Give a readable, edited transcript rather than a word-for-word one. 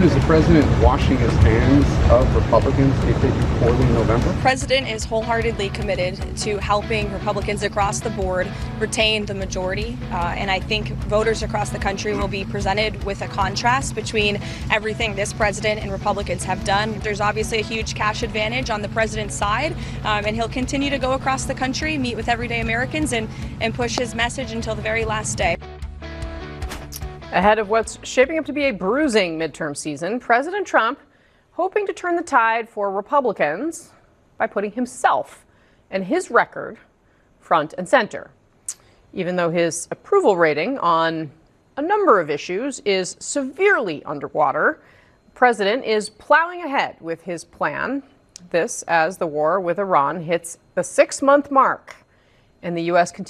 Is the president washing his hands of Republicans if they do poorly in November? The president is wholeheartedly committed to helping Republicans across the board retain the majority. And I think voters across the country will be presented with a contrast between everything this president and Republicans have done. There's obviously a huge cash advantage on the president's side, and he'll continue to go across the country, meet with everyday Americans, and push his message until the very last day. Ahead of what's shaping up to be a bruising midterm season, President Trump hoping to turn the tide for Republicans by putting himself and his record front and center. Even though his approval rating on a number of issues is severely underwater, the president is plowing ahead with his plan. This as the war with Iran hits the 6-month mark and the U.S. continues